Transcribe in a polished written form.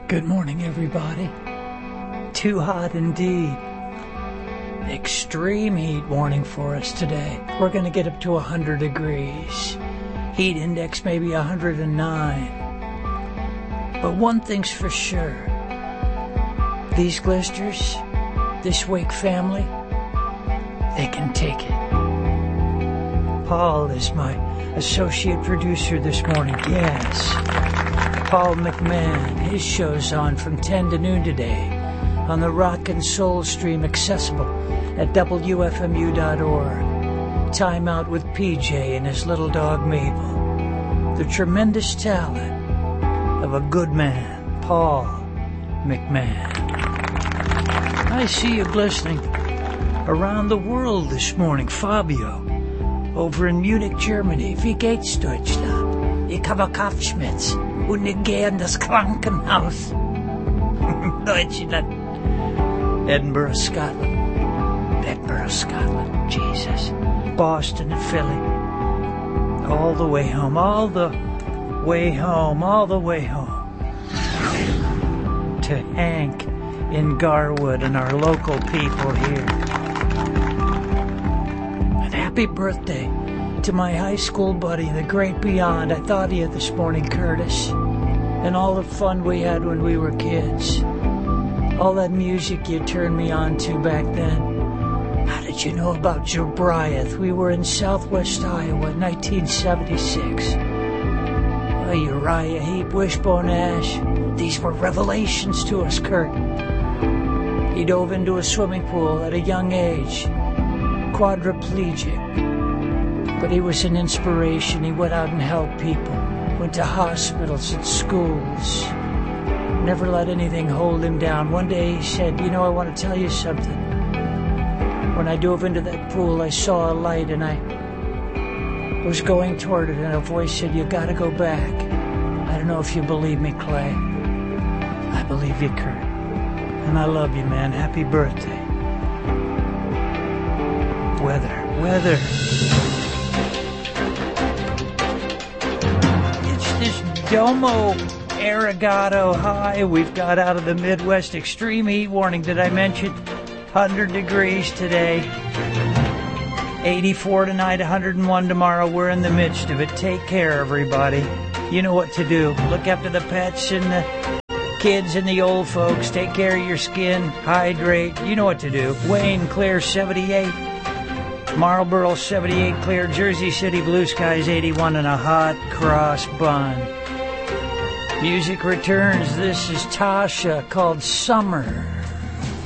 Good morning, everybody. Too hot indeed. Extreme heat warning for us today. We're going to get up to 100 degrees. Heat index maybe 109. But one thing's for sure. These glisters, this Wake family, they can take it. Paul is my associate producer this morning. Yes. Paul McMahon. His show's on from 10 to noon today on the Rock and Soul stream, accessible at WFMU.org. Time Out with PJ and his little dog Mabel. The tremendous talent of a good man, Paul McMahon. I see you glistening around the world this morning, Fabio. Over in Munich, Germany. Wie geht's, Deutschland? Ich habe Kopfschmerz und ich gehe in das Krankenhaus. Deutschland. Edinburgh, Scotland. Jesus. Boston and Philly. All the way home. To Hank in Garwood and our local people here. And happy birthday to my high school buddy, the great Beyond. I thought of you this morning, Curtis. And all the fun we had when we were kids. All that music you turned me on to back then. How did you know about Jobriath? We were in southwest Iowa, 1976. Oh, Uriah Heep, Wishbone Ash. These were revelations to us, Kurt. He dove into a swimming pool at a young age. Quadriplegic. But he was an inspiration. He went out and helped people. Went to hospitals and schools. Never let anything hold him down. One day he said, I want to tell you something. When I dove into that pool, I saw a light and I was going toward it, and a voice said, you got to go back. I don't know if you believe me, Clay. I believe you, Kurt. And I love you, man. Happy birthday. Weather. It's this Domo Arigato high we've got out of the Midwest. Extreme heat warning. Did I mention 100 degrees today? 84 tonight, 101 tomorrow. We're in the midst of it. Take care, everybody. You know what to do. Look after the pets and the kids and the old folks. Take care of your skin. Hydrate. You know what to do. Wayne, clear, 78. Marlboro, 78 clear. Jersey City, blue skies, 81, and a hot cross bun. Music returns. This is Tasha, called Summer.